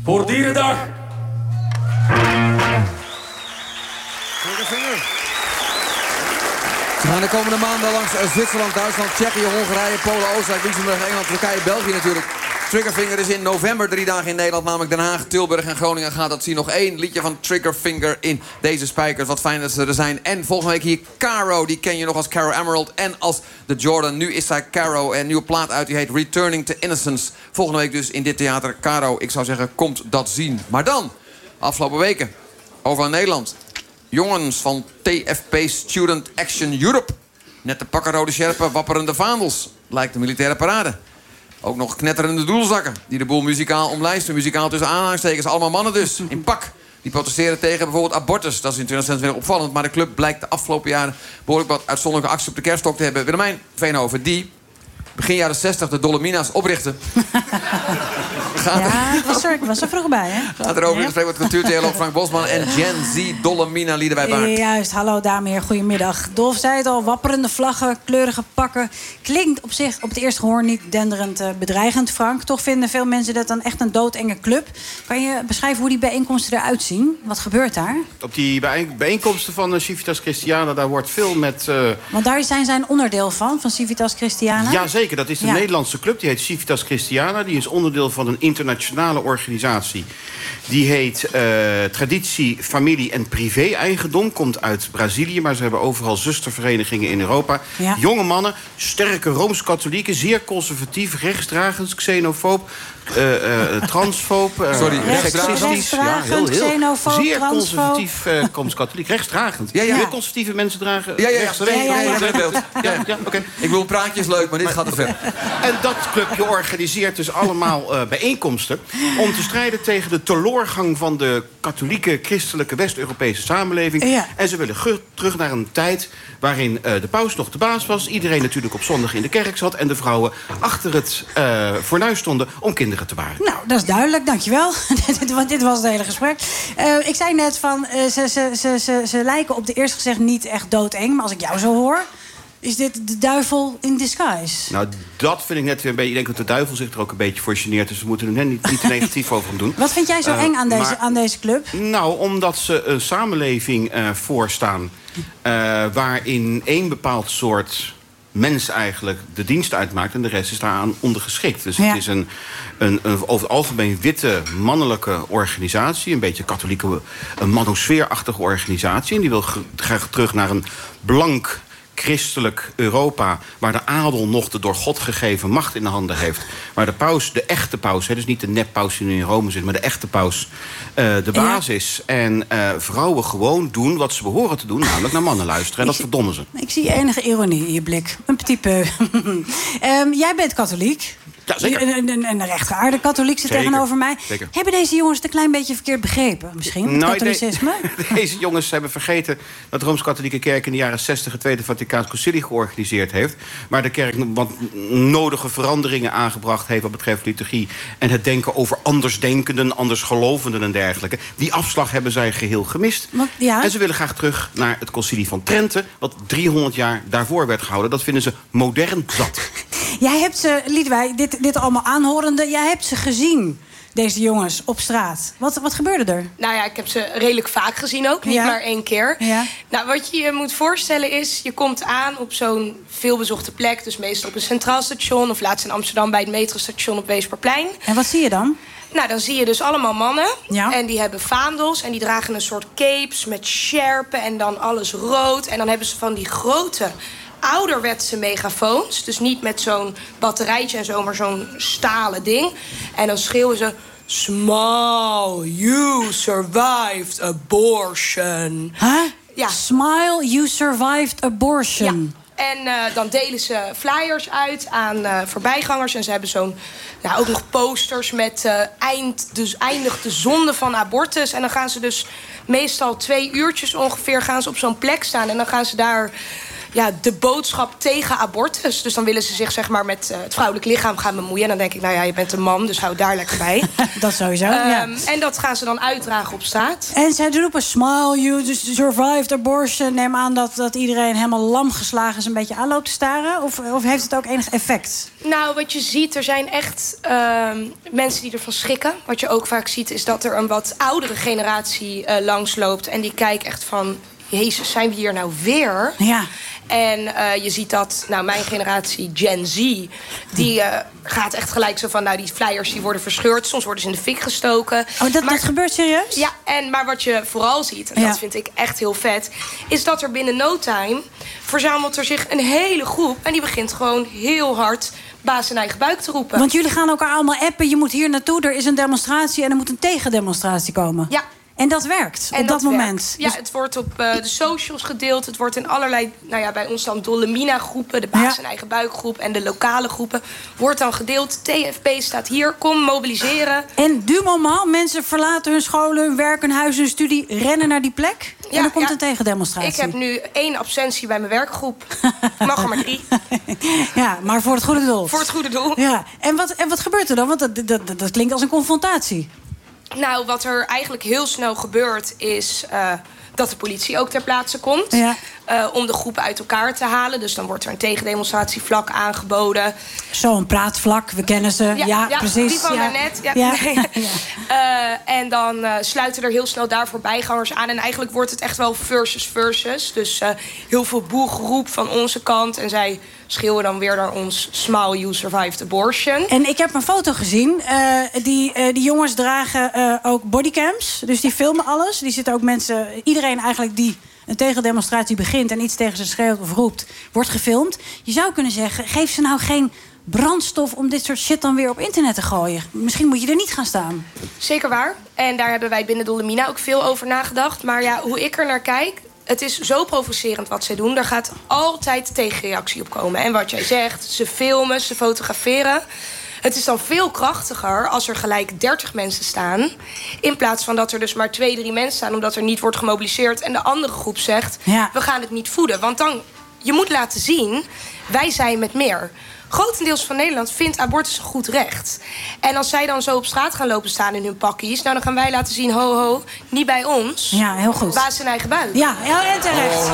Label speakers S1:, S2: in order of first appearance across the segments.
S1: voor Dierendag.
S2: We gaan de komende maanden langs Zwitserland, Duitsland, Tsjechië, Hongarije, Polen, Oostenrijk, Luxemburg, Engeland, Turkije, België natuurlijk. Triggerfinger is in november 3 dagen in Nederland, namelijk Den Haag, Tilburg en Groningen gaat dat zien. Nog 1 liedje van Triggerfinger in deze spijkers. Wat fijn dat ze er zijn. En volgende week hier Caro, die ken je nog als Caro Emerald en als The Jordan. Nu is zij Caro en een nieuwe plaat uit, die heet Returning to Innocence. Volgende week dus in dit theater. Caro, ik zou zeggen, komt dat zien. Maar dan, afgelopen weken, over Nederland. Jongens van TFP Student Action Europe. Net de pakken rode sjerpen, wapperende vaandels. Lijkt de militaire parade. Ook nog knetterende doelzakken die de boel muzikaal omlijsten. Muzikaal tussen aanhalingstekens, allemaal mannen dus. In pak. Die protesteren tegen bijvoorbeeld abortus. Dat is in 2026 opvallend. Maar de club blijkt de afgelopen jaren behoorlijk wat uitzonderlijke acties op de kerststok te hebben. Willemijn Veenhoven, die begin jaren 60 de Dolomina's oprichten.
S3: Ik was er vroeg bij, hè?
S2: Gaat erover in gesprek met cultuurtheoloog Frank Bosman en Gen Z Dolomina Liederwij Baart.
S3: Juist, hallo dames en heren, goedemiddag. Dolf zei het al, wapperende vlaggen, kleurige pakken. Klinkt op zich op het eerste gehoor niet denderend bedreigend, Frank. Toch vinden veel mensen dat dan echt een doodenge club. Kan je beschrijven hoe die bijeenkomsten eruit zien? Wat gebeurt daar?
S4: Op die bijeenkomsten van Civitas Christiana, daar wordt veel met...
S3: Want daar zijn zij een onderdeel van Civitas Christiana?
S4: Jazeker, dat is de Nederlandse club. Die heet Civitas Christiana. Die is onderdeel van een internationale organisatie. Die heet Traditie, Familie en Privé-eigendom. Komt uit Brazilië, maar ze hebben overal zusterverenigingen in Europa.
S3: Ja.
S4: Jonge mannen, sterke Rooms-katholieken, zeer conservatief, rechtsdragend, xenofoob, transfoob, seksistisch.
S3: Ja, heel
S4: zeer conservatief Rooms-katholiek, rechtsdragend. Heel conservatieve mensen dragen
S2: Oké. Ik wil praatjes leuk, maar dit gaat te ver.
S4: En dat clubje organiseert dus allemaal bijeenkomsten om te strijden tegen de teloorgang van de katholieke, christelijke, West-Europese samenleving.
S3: Ja.
S4: En ze willen terug naar een tijd waarin de paus nog de baas was. Iedereen natuurlijk op zondag in de kerk zat. En de vrouwen achter het fornuis stonden om kinderen te baren.
S3: Nou, dat is duidelijk, dankjewel. Dit was het hele gesprek. Ik zei net van, ze lijken op de eerste gezicht niet echt doodeng. Maar als ik jou zo hoor, is dit de duivel in disguise?
S4: Nou, dat vind ik net weer een beetje... Ik denk dat de duivel zich er ook een beetje voor geneert. Dus we moeten er net niet te negatief over hem doen.
S3: Wat vind jij zo eng aan deze club?
S4: Nou, omdat ze een samenleving voorstaan waarin één bepaald soort mens eigenlijk de dienst uitmaakt en de rest is daaraan ondergeschikt. Dus het is een over het algemeen witte mannelijke organisatie, een beetje katholieke, een manosfeerachtige organisatie. En die wil graag terug naar een blank christelijk Europa, waar de adel nog de door God gegeven macht in de handen heeft. Waar de paus, de echte paus, dus niet de neppaus die nu in Rome zit, maar de echte paus, de baas is. En vrouwen gewoon doen wat ze behoren te doen, namelijk naar mannen luisteren. En dat verdommen ze.
S3: Ik zie enige ironie in je blik. Een petit peu. Jij bent katholiek.
S4: Ja, zeker.
S3: Een rechtvaardige katholiek zit tegenover mij.
S4: Zeker.
S3: Hebben deze jongens het een klein beetje verkeerd begrepen? Misschien, katholicisme?
S4: Deze jongens hebben vergeten dat de Rooms-Katholieke Kerk in de jaren 60 het Tweede Vaticaans Concilie georganiseerd heeft. Waar de kerk wat nodige veranderingen aangebracht heeft wat betreft liturgie en het denken over andersdenkenden, andersgelovenden en dergelijke. Die afslag hebben zij geheel gemist. En ze willen graag terug naar het Concilie van Trente, wat 300 jaar daarvoor werd gehouden. Dat vinden ze modern zat.
S3: Jij hebt ze, Liedewij, dit allemaal aanhorende, jij hebt ze gezien, deze jongens, op straat. Wat gebeurde er?
S5: Nou ja, ik heb ze redelijk vaak gezien ook, niet maar 1 keer.
S3: Ja.
S5: Nou, wat je je moet voorstellen is, je komt aan op zo'n veelbezochte plek, dus meestal op een centraal station, of laatst in Amsterdam bij het metrostation op Weesperplein.
S3: En wat zie je dan?
S5: Nou, dan zie je dus allemaal mannen. Ja. En die hebben vaandels. En die dragen een soort capes met sjerpen. En dan alles rood. En dan hebben ze van die grote ouderwetse megafoons. Dus niet met zo'n batterijtje en zo, maar zo'n stalen ding. En dan schreeuwen ze: Smile, you survived abortion.
S3: Huh?
S5: Ja.
S3: Smile, you survived abortion.
S5: Ja. En dan delen ze flyers uit aan voorbijgangers. En ze hebben ook nog posters met eindigt de zonde van abortus. En dan gaan ze dus meestal 2 uurtjes ongeveer gaan ze op zo'n plek staan. En dan gaan ze daar de boodschap tegen abortus. Dus dan willen ze zich zeg maar met het vrouwelijk lichaam gaan bemoeien. En dan denk ik, nou ja, je bent een man, dus hou daar lekker bij.
S3: Dat sowieso,
S5: En dat gaan ze dan uitdragen op straat.
S3: En zij roepen, smile, you survived abortion. Neem aan dat iedereen helemaal lam geslagen is... een beetje aanloopt te staren? Of heeft het ook enig effect?
S5: Nou, wat je ziet, er zijn echt mensen die ervan schrikken. Wat je ook vaak ziet, is dat er een wat oudere generatie langsloopt. En die kijkt echt van, Jezus, zijn we hier nou weer?
S3: Ja.
S5: En je ziet dat, mijn generatie Gen Z... die gaat echt gelijk zo van... die flyers die worden verscheurd. Soms worden ze in de fik gestoken.
S3: Oh, dat gebeurt serieus?
S5: Ja, maar wat je vooral ziet... en dat vind ik echt heel vet... is dat er binnen no time... verzamelt er zich een hele groep... en die begint gewoon heel hard... baas in eigen buik te roepen.
S3: Want jullie gaan elkaar allemaal appen. Je moet hier naartoe, er is een demonstratie... en er moet een tegendemonstratie komen.
S5: Ja.
S3: En dat werkt op dat moment?
S5: Ja, het wordt op de socials gedeeld. Het wordt in allerlei, bij ons dan Dollemina-groepen... de baas in eigen buikgroep en de lokale groepen... wordt dan gedeeld. TFP staat hier, kom mobiliseren.
S3: En du moment, mensen verlaten hun scholen, hun werk, hun huis, hun studie... rennen naar die plek en dan komt een tegendemonstratie.
S5: Ik heb nu 1 absentie bij mijn werkgroep. Mag er maar 3.
S3: Ja, maar voor het goede doel.
S5: Voor het goede doel.
S3: Ja. En wat gebeurt er dan? Want dat klinkt als een confrontatie.
S5: Nou, wat er eigenlijk heel snel gebeurt is... dat de politie ook ter plaatse komt. Om de groepen uit elkaar te halen. Dus dan wordt er een tegendemonstratievlak aangeboden.
S3: Zo'n praatvlak, we kennen ze. Ja, precies.
S5: Die van daarnet. En dan sluiten er heel snel daarvoor bijgangers aan. En eigenlijk wordt het echt wel versus. Dus heel veel boelgeroep van onze kant. En zij schreeuwen dan weer naar ons... Smile, you survived abortion.
S3: En ik heb een foto gezien. Die jongens dragen ook bodycams. Dus die filmen alles. Die zitten ook mensen... Iedereen eigenlijk die een tegendemonstratie begint... en iets tegen ze schreeuwt of roept, wordt gefilmd. Je zou kunnen zeggen, geef ze nou geen brandstof... om dit soort shit dan weer op internet te gooien. Misschien moet je er niet gaan staan.
S5: Zeker waar. En daar hebben wij binnen Dollemina ook veel over nagedacht. Maar hoe ik er naar kijk... Het is zo provocerend wat zij doen. Daar gaat altijd tegenreactie op komen. En wat jij zegt, ze filmen, ze fotograferen. Het is dan veel krachtiger als er gelijk 30 mensen staan... in plaats van dat er dus maar 2-3 mensen staan... omdat er niet wordt gemobiliseerd en de andere groep zegt... we gaan het niet voeden. Want dan, je moet laten zien, wij zijn met meer... Grotendeels van Nederland vindt abortus een goed recht. En als zij dan zo op straat gaan lopen staan in hun pakkies... dan gaan wij laten zien, ho, niet bij ons.
S3: Ja, heel goed.
S5: Baas in eigen buik.
S3: Ja, en terecht.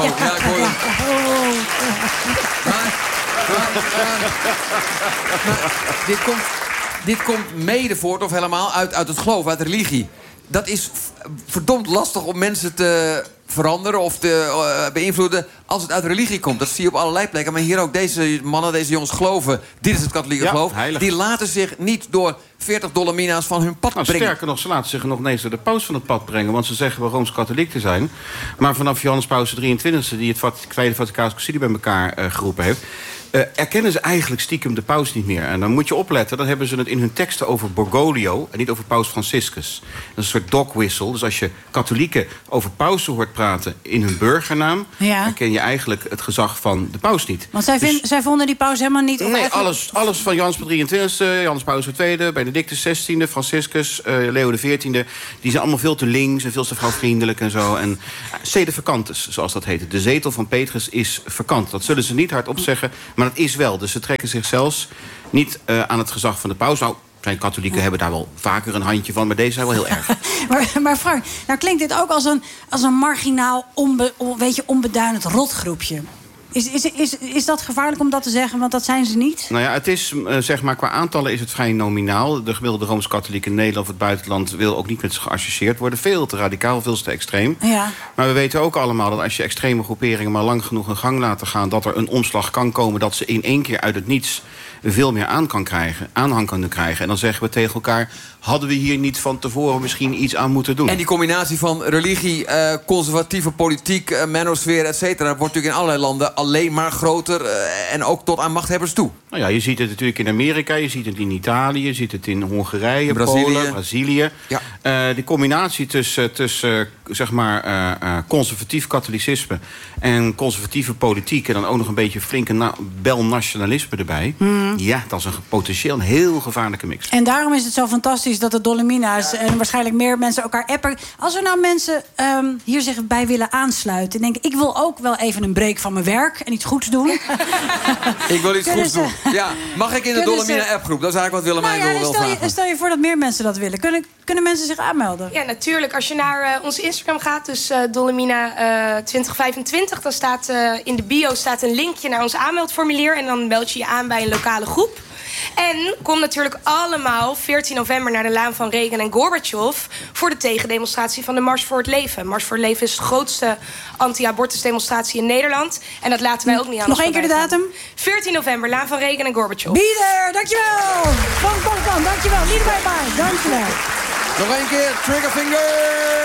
S2: Dit komt mede voort, of helemaal, uit het geloof, uit religie. Dat is verdomd lastig om mensen te veranderen of te beïnvloeden als het uit religie komt. Dat zie je op allerlei plekken. Maar hier ook, deze mannen, deze jongens geloven... dit is het katholieke geloof.
S4: Heilig.
S2: Die laten zich niet door 40 Dollemina's van hun pad brengen.
S4: Sterker nog, ze laten zich nog ineens door de paus van het pad brengen. Want ze zeggen wel Rooms-katholiek te zijn. Maar vanaf Johannes Paus XXIII... die het Tweede Vaticaanse Concilie bij elkaar geroepen heeft... erkennen ze eigenlijk stiekem de paus niet meer. En dan moet je opletten, dan hebben ze het in hun teksten over Bergoglio... en niet over paus Franciscus. Dat is een soort dog whistle. Dus als je katholieken over pausen hoort praten in hun burgernaam... herken je eigenlijk het gezag van de paus niet.
S3: Want zij vonden die paus helemaal niet...
S4: Nee, alles van Johannes XXIII, Johannes Paus II... Benedictus XVI, Franciscus, Leo XIV... die zijn allemaal veel te links en veel te vrouwvriendelijk en zo. En sede vacantus, zoals dat heet. De zetel van Petrus is vakant. Dat zullen ze niet hardop zeggen... Maar dat is wel. Dus ze trekken zich zelfs niet aan het gezag van de paus. Nou, zijn katholieken hebben daar wel vaker een handje van. Maar deze zijn wel heel erg.
S3: maar Frank, nou klinkt dit ook als een marginaal, onbeduidend rotgroepje. Is dat gevaarlijk om dat te zeggen? Want dat zijn ze niet.
S4: Nou ja, het is, zeg maar, qua aantallen is het vrij nominaal. De gemiddelde Rooms-Katholiek in Nederland of het buitenland... wil ook niet met ze geassocieerd worden. Veel te radicaal, veel te extreem. Ja. Maar we weten ook allemaal dat als je extreme groeperingen... maar lang genoeg in gang laten gaan... dat er een omslag kan komen dat ze in één keer uit het niets... veel meer aanhang kunnen krijgen. En dan zeggen we tegen elkaar... hadden we hier niet van tevoren misschien iets aan moeten doen.
S2: En die combinatie van religie, conservatieve politiek... manosfeer, et cetera... wordt natuurlijk in allerlei landen alleen maar groter... en ook tot aan machthebbers toe.
S4: Nou ja, je ziet het natuurlijk in Amerika, je ziet het in Italië, je ziet het in Hongarije, Polen, Brazilië. Ja. De combinatie tussen zeg maar, conservatief katholicisme en conservatieve politiek, en dan ook nog een beetje flinke bel nationalisme erbij. Ja, dat is potentieel een heel gevaarlijke mix.
S3: En daarom is het zo fantastisch dat de Dolomina's en waarschijnlijk meer mensen elkaar appen. Als er nou mensen hier zich bij willen aansluiten en denken, ik wil ook wel even een break van mijn werk en iets goeds doen.
S2: Ik wil iets goeds doen. Ja, mag ik in de Dolomina-appgroep? Dat is eigenlijk wat Willemijn wil vragen.
S3: Stel je voor dat meer mensen dat willen. Kunnen mensen zich aanmelden?
S5: Ja, natuurlijk. Als je naar onze Instagram gaat, dus Dolomina 2025... dan staat in de bio staat een linkje naar ons aanmeldformulier. En dan meld je je aan bij een lokale groep. En kom natuurlijk allemaal 14 november naar de laan van Reagan en Gorbachev voor de tegendemonstratie van de Mars voor het Leven. Mars voor het Leven is de grootste anti-abortusdemonstratie in Nederland. En dat laten wij ook niet aan.
S3: Nog één keer de datum?
S5: 14 november, laan van Reagan en Gorbachev.
S3: Be there, dankjewel! Dankjewel. Liederbij, dankjewel.
S2: Nog één keer, Triggerfinger!